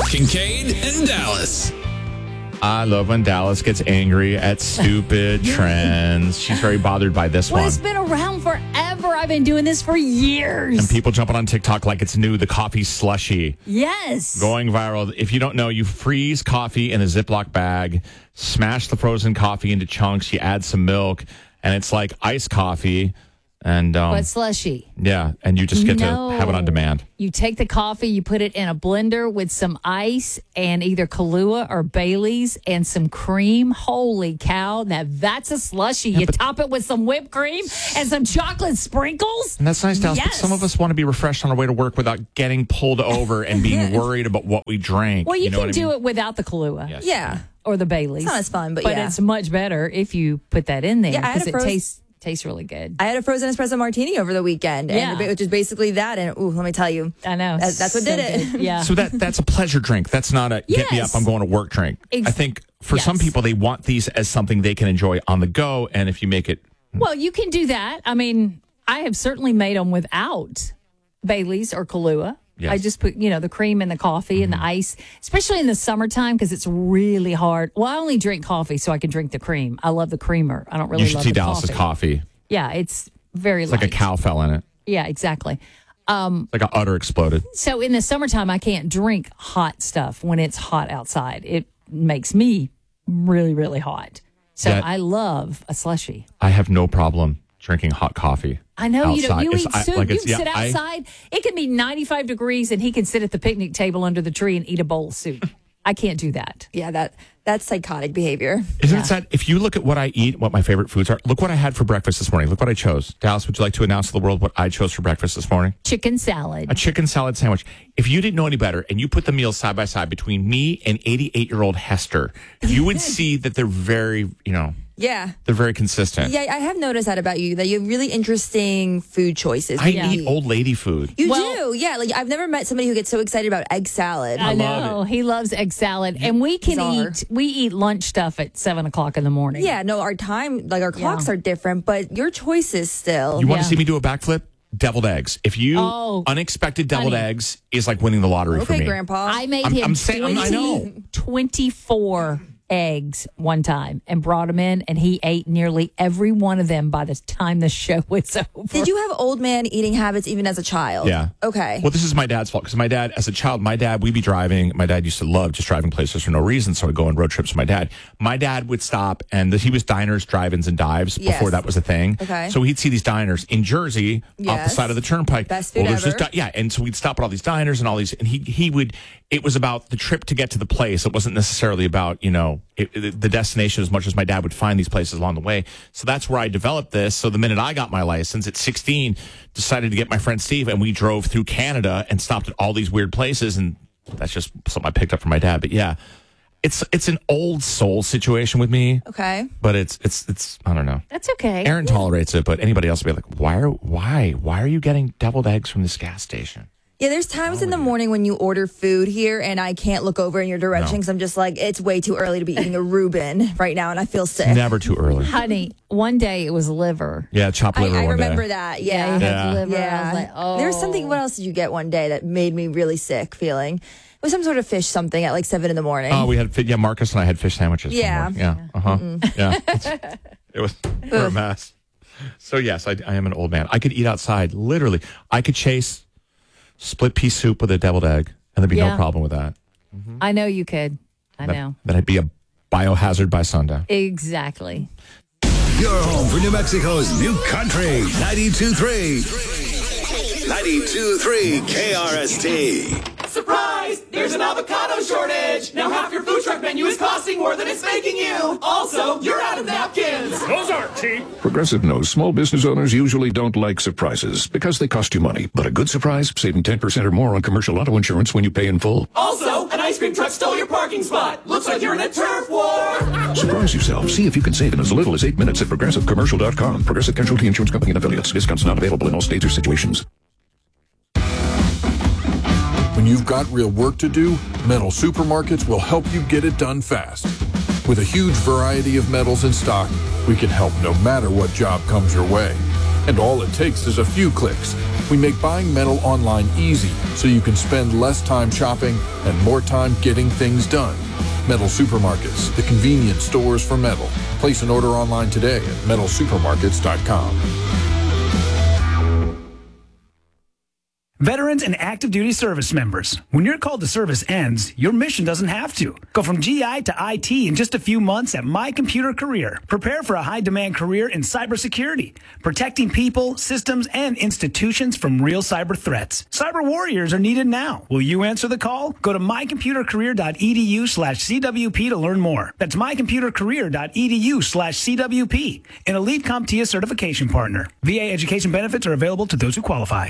Kincaid and Dallas. I love when Dallas gets angry at stupid trends. She's very bothered by this Well, one. it's been around forever. I've been doing this for years. And people jumping on TikTok like it's new, the coffee slushy. Yes. Going viral. If you don't know, you freeze coffee in a Ziploc bag, smash the frozen coffee into chunks, you add some milk, and it's like iced coffee. And But slushy. yeah, and you just get to have it on demand. You take the coffee, you put it in a blender with some ice and either Kahlua or Bailey's and some cream. Holy cow. Now that's a slushy. You top it with some whipped cream and some chocolate sprinkles. And that's nice, Dallas, but Yes. some of us want to be refreshed on our way to work without getting pulled over and being worried about what we drank. Well, you know can what I do mean? it without the Kahlua. Yes. Yeah. Or the Bailey's. It's not as fun, but yeah. it's much better if you put that in there Yeah, I had because a it tastes really good. I had a frozen espresso martini over the weekend, and which is basically that. And let me tell you, I know. that's what did it. Good. Yeah. So that's a pleasure drink. That's not a get me up, Yes. I'm going to work drink. I think for some people, they want these as something they can enjoy on the go. And if you make it. Well, you can do that. I mean, I have certainly made them without Bailey's or Kahlua. Yes. I just put, the cream and the coffee and the ice, especially in the summertime because it's really hard. Well, I only drink coffee so I can drink the cream. I love the creamer. I don't really You should love see the Dallas's coffee. Yeah, it's very It's like a cow fell in it. Yeah, exactly. Like an udder exploded. So in the summertime, I can't drink hot stuff when it's hot outside. It makes me really, really hot. So Yeah. I love a slushie. I have no problem drinking hot coffee. I know outside. you eat soup. You can sit I- outside. It can be 95 degrees, and he can sit at the picnic table under the tree and eat a bowl of soup. I can't do that. Yeah, that's psychotic behavior. Isn't it sad? If you look at what I eat, what my favorite foods are, look what I had for breakfast this morning. Look what I chose. Dallas, would you like to announce to the world what I chose for breakfast this morning? Chicken salad. A chicken salad sandwich. If you didn't know any better and you put the meals side by side between me and 88-year-old Hester, you would see that they're very, Yeah. they're very consistent. Yeah, I have noticed that about you, that you have really interesting food choices. I eat old lady food. You do, yeah. Like I've never met somebody who gets so excited about egg salad. I love know. He loves egg salad. And we can Bizarre. we eat lunch stuff at 7:00 in the morning. Yeah, no, our time, like our clocks are different, but your choices still. You want to see me do a backflip? Deviled eggs. If you unexpected deviled honey. eggs is like winning the lottery for Okay, me. Grandpa. I made I'm him saying- I know. 24 eggs one time and brought them in, and he ate nearly every one of them by the time the show was over. Did you have old man eating habits even as a child? Yeah. Okay. Well, this is my dad's fault because my dad, as a child, we'd be driving. My dad used to love just driving places for no reason. So I'd go on road trips with my dad. My dad would stop and he was diners, drive-ins, and dives before Yes. that was a thing. Okay. So he'd see these diners in Jersey off the Yes. side of the turnpike. Best food there's ever. this and so we'd stop at all these diners and all these, and he would, it was about the trip to get to the place. It wasn't necessarily about, the destination as much as my dad would find these places along the way. So that's where I developed this. So the minute I got my license at 16, decided to get my friend Steve, and we drove through Canada and stopped at all these weird places. And that's just something I picked up from my dad. But yeah, it's an old soul situation with me. Okay. But it's I don't know. That's okay. Aaron tolerates it, but anybody else would be like, why are you getting deviled eggs from this gas station? Yeah, there's times in the morning when you order food here and I can't look over in your direction because I'm just like, it's way too early to be eating a Reuben right now and I feel sick. Never too early. Honey, one day it was liver. Yeah, chopped liver I one remember day. that. you Yeah. had liver. Yeah. I was like, oh. There was something, what else did you get one day that made me really sick feeling? It was some sort of fish something at like 7 in the morning. Oh, Marcus and I had fish sandwiches. Yeah. Yeah. Yeah. It was a mess. So yes, I am an old man. I could eat outside. Literally, I could chase split pea soup with a deviled egg, and there'd be no problem with that. I know you could. I know. Then I'd be a biohazard by sundown. Exactly. You're home for New Mexico's new country. 92.3. 92.3 KRST. Surprise! There's an avocado shortage! Now half your food truck menu is costing more than it's making you! Also, you're out of napkins! Those aren't cheap. Progressive knows small business owners usually don't like surprises because they cost you money. But a good surprise, saving 10% or more on commercial auto insurance when you pay in full. Also, an ice cream truck stole your parking spot! Looks like you're in a turf war! Surprise yourself. See if you can save in as little as 8 minutes at progressivecommercial.com. Progressive Casualty Insurance Company and affiliates. Discounts not available in all states or situations. When you've got real work to do, Metal Supermarkets will help you get it done fast. With a huge variety of metals in stock, we can help no matter what job comes your way. And all it takes is a few clicks. We make buying metal online easy so you can spend less time shopping and more time getting things done. Metal Supermarkets, the convenience stores for metal. Place an order online today at metalsupermarkets.com. Veterans and active duty service members, when your call to service ends, your mission doesn't have to. Go from GI to IT in just a few months at My Computer Career. Prepare for a high-demand career in cybersecurity, protecting people, systems, and institutions from real cyber threats. Cyber warriors are needed now. Will you answer the call? Go to mycomputercareer.edu/CWP to learn more. That's mycomputercareer.edu/CWP, an elite CompTIA certification partner. VA education benefits are available to those who qualify.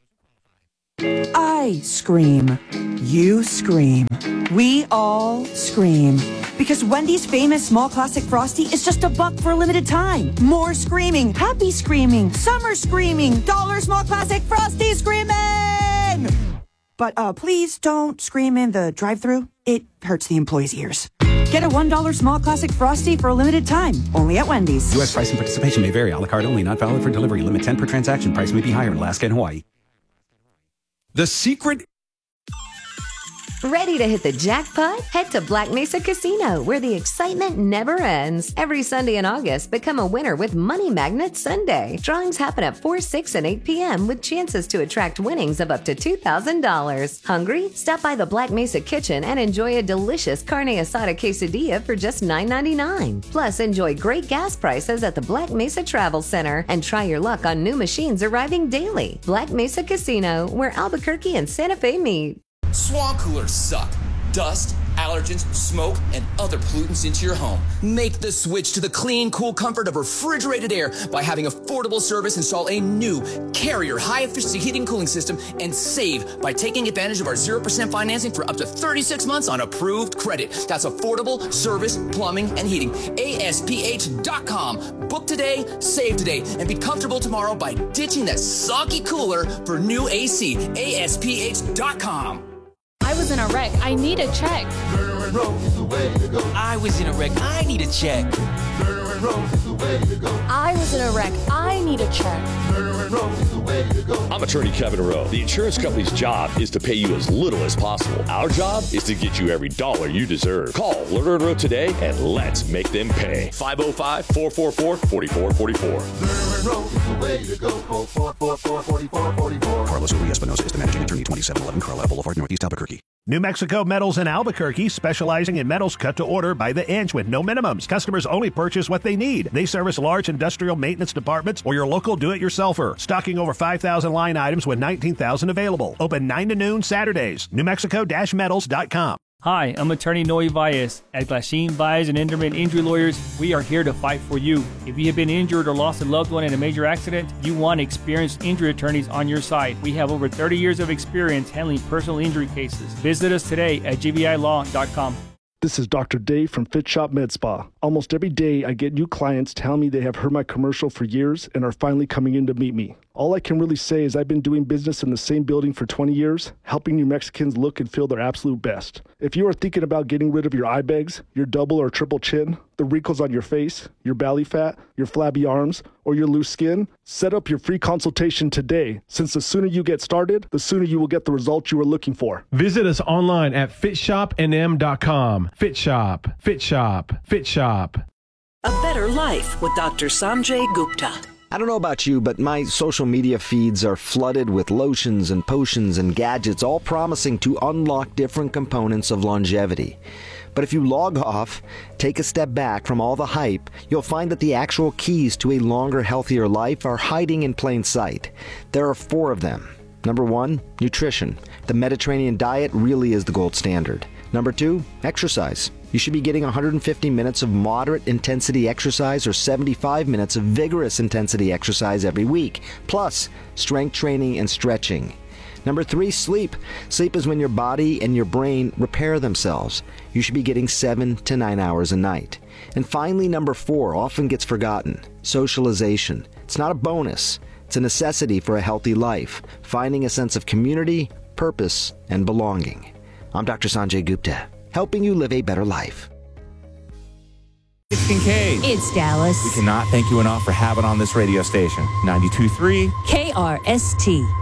I scream. You scream. We all scream. Because Wendy's famous small classic Frosty is just $1 for a limited time. More screaming, happy screaming, summer screaming, dollar small classic Frosty screaming! But please don't scream in the drive-thru. It hurts the employees' ears. Get a $1 small classic Frosty for a limited time, only at Wendy's. U.S. price and participation may vary. A la carte only, not valid for delivery. Limit 10 per transaction. Price may be higher in Alaska and Hawaii. The secret. Ready to hit the jackpot? Head to Black Mesa Casino, where the excitement never ends. Every Sunday in August, become a winner with Money Magnet Sunday. Drawings happen at 4, 6, and 8 p.m. with chances to attract winnings of up to $2,000. Hungry? Stop by the Black Mesa Kitchen and enjoy a delicious carne asada quesadilla for just $9.99. Plus, enjoy great gas prices at the Black Mesa Travel Center and try your luck on new machines arriving daily. Black Mesa Casino, where Albuquerque and Santa Fe meet. Swamp coolers suck. Dust, allergens, smoke, and other pollutants into your home. Make the switch to the clean, cool comfort of refrigerated air by having affordable service install a new Carrier high-efficiency heating and cooling system and save by taking advantage of our 0% financing for up to 36 months on approved credit. That's affordable service, plumbing, and heating. ASPH.com. Book today, save today, and be comfortable tomorrow by ditching that soggy cooler for new AC. ASPH.com. I was in a wreck. I need a check. I was in a wreck. I need a check. I was in a wreck. I need a check. I'm attorney Kevin Rowe. The insurance company's job is to pay you as little as possible. Our job is to get you every dollar you deserve. Call Lerner & Rowe today and let's make them pay. 505-444-4444. Carlos Uri Espinosa is the managing attorney, 2711 Carlisle Boulevard, Northeast Albuquerque. New Mexico Metals in Albuquerque, specializing in metals cut to order by the inch with no minimums. Customers only purchase what they need. They service large industrial maintenance departments or your local do-it-yourselfer. Stocking over 5,000 line items with 19,000 available. Open 9 to noon Saturdays. NewMexico-metals.com. Hi, I'm attorney Noe Valles. At Glasheen, Valles, and Enderman Injury Lawyers, we are here to fight for you. If you have been injured or lost a loved one in a major accident, you want experienced injury attorneys on your side. We have over 30 years of experience handling personal injury cases. Visit us today at gvilaw.com. This is Dr. Dave from Fit Shop Med Spa. Almost every day I get new clients telling me they have heard my commercial for years and are finally coming in to meet me. All I can really say is I've been doing business in the same building for 20 years, helping New Mexicans look and feel their absolute best. If you are thinking about getting rid of your eye bags, your double or triple chin, the wrinkles on your face, your belly fat, your flabby arms, or your loose skin, set up your free consultation today, since the sooner you get started, the sooner you will get the results you are looking for. Visit us online at fitshopnm.com. Fit Shop, Fit Shop, Fit Shop. A better life with Dr. Sanjay Gupta. I don't know about you, but my social media feeds are flooded with lotions and potions and gadgets, all promising to unlock different components of longevity. But if you log off, take a step back from all the hype, you'll find that the actual keys to a longer, healthier life are hiding in plain sight. There are 4 of them. Number 1, nutrition. The Mediterranean diet really is the gold standard. Number 2, exercise. You should be getting 150 minutes of moderate intensity exercise or 75 minutes of vigorous intensity exercise every week, plus strength training and stretching. Number 3, sleep. Sleep is when your body and your brain repair themselves. You should be getting 7 to 9 hours a night. And finally, number 4 often gets forgotten. Socialization. It's not a bonus. It's a necessity for a healthy life, finding a sense of community, purpose, and belonging. I'm Dr. Sanjay Gupta, helping you live a better life. It's Kincaid. It's Dallas. We cannot thank you enough for having on this radio station. 92.3 KRST.